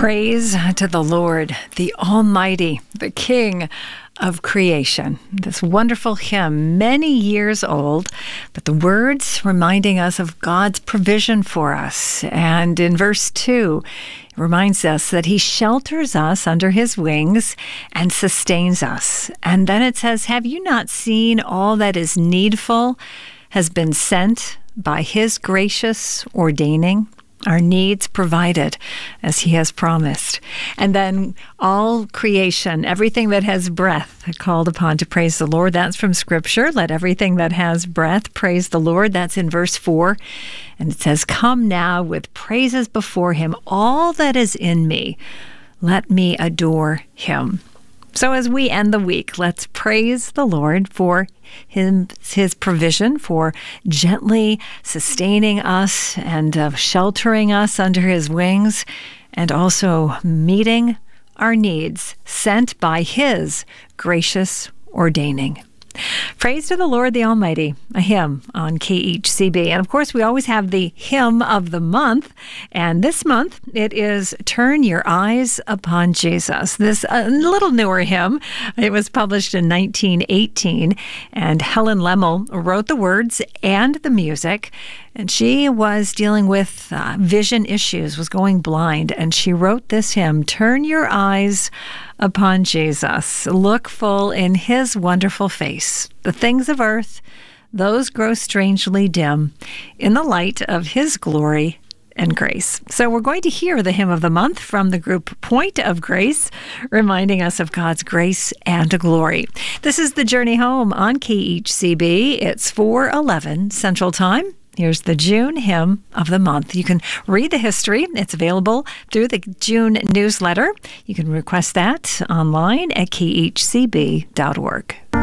Praise to the Lord, the Almighty, the King of creation. This wonderful hymn, many years old, but the words reminding us of God's provision for us. And in verse 2, it reminds us that he shelters us under his wings and sustains us. And then it says, "Have you not seen all that is needful has been sent by his gracious ordaining?" Our needs provided as he has promised. And then all creation, everything that has breath, called upon to praise the Lord. That's from Scripture. Let everything that has breath praise the Lord. That's in verse 4. And it says, "Come now with praises before him, all that is in me. Let me adore him." So as we end the week, let's praise the Lord for his provision, for gently sustaining us and sheltering us under his wings, and also meeting our needs sent by his gracious ordaining. Praise to the Lord the Almighty, a hymn on KHCB. And of course, we always have the hymn of the month. And this month, it is Turn Your Eyes Upon Jesus. This little newer hymn. It was published in 1918. And Helen Lemmel wrote the words and the music. And she was dealing with vision issues, was going blind. And she wrote this hymn, Turn Your Eyes Upon Jesus. Look full in his wonderful face. The things of earth, those grow strangely dim in the light of his glory and grace. So we're going to hear the hymn of the month from the group Point of Grace, reminding us of God's grace and glory. This is The Journey Home on KHCB. It's 4:11 Central Time. Here's the June hymn of the month. You can read the history. It's available through the June newsletter. You can request that online at khcb.org.